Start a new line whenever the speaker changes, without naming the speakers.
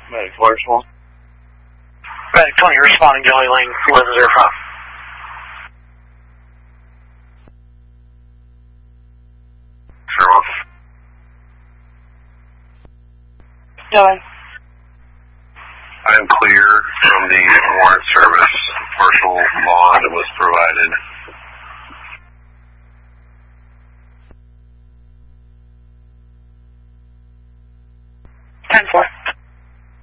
Medic Marshall.
Medic 20, responding Jelly Lane, 1105.
Sure.
Jelly.
I am clear from the warrant service. Partial bond was provided.